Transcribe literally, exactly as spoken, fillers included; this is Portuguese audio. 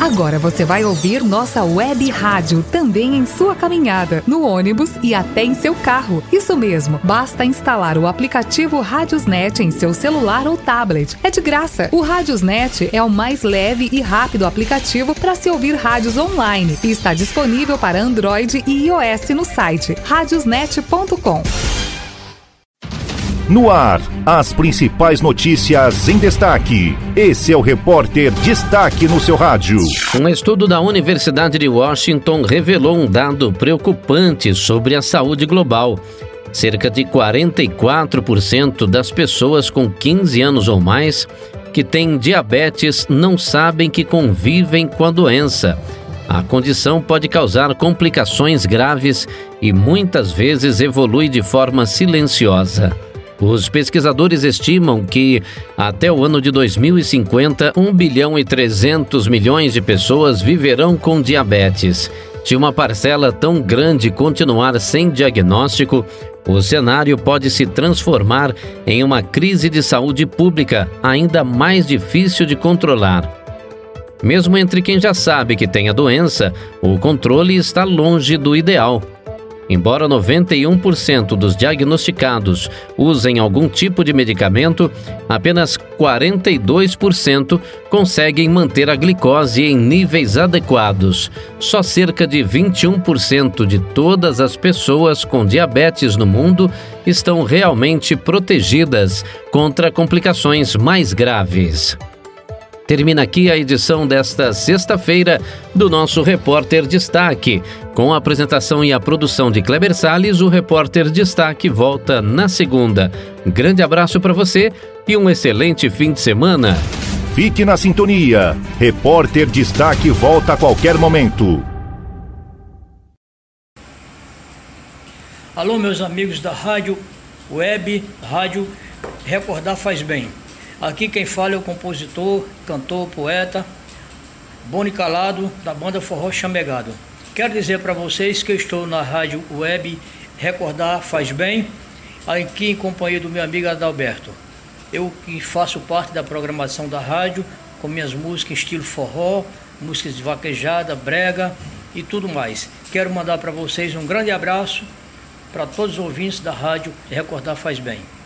Agora você vai ouvir nossa web rádio também em sua caminhada, no ônibus e até em seu carro. Isso mesmo, basta instalar o aplicativo Radiosnet em seu celular ou tablet. É de graça. O Radiosnet é o mais leve e rápido aplicativo para se ouvir rádios online e está disponível para Android e iOS no site radiosnet ponto com. No ar, as principais notícias em destaque. Esse é o Repórter Destaque no seu rádio. Um estudo da Universidade de Washington revelou um dado preocupante sobre a saúde global. Cerca de quarenta e quatro por cento das pessoas com quinze anos ou mais que têm diabetes não sabem que convivem com a doença. A condição pode causar complicações graves e muitas vezes evolui de forma silenciosa. Os pesquisadores estimam que, até o ano de dois mil e cinquenta, um bilhão e trezentos milhões de pessoas viverão com diabetes. Se uma parcela tão grande continuar sem diagnóstico, o cenário pode se transformar em uma crise de saúde pública ainda mais difícil de controlar. Mesmo entre quem já sabe que tem a doença, o controle está longe do ideal. Embora noventa e um por cento dos diagnosticados usem algum tipo de medicamento, apenas quarenta e dois por cento conseguem manter a glicose em níveis adequados. Só cerca de vinte e um por cento de todas as pessoas com diabetes no mundo estão realmente protegidas contra complicações mais graves. Termina aqui a edição desta sexta-feira do nosso Repórter Destaque. Com a apresentação e a produção de Kleber Salles, o Repórter Destaque volta na segunda. Um grande abraço para você e um excelente fim de semana. Fique na sintonia. Repórter Destaque volta a qualquer momento. Alô, meus amigos da Rádio Web, Rádio Recordar Faz Bem. Aqui quem fala é o compositor, cantor, poeta Boni Calado, da banda Forró Chamegado. Quero dizer para vocês que eu estou na Rádio Web Recordar Faz Bem, aqui em companhia do meu amigo Adalberto. Eu que faço parte da programação da rádio, com minhas músicas estilo forró, músicas de vaquejada, brega e tudo mais. Quero mandar para vocês um grande abraço para todos os ouvintes da Rádio Recordar Faz Bem.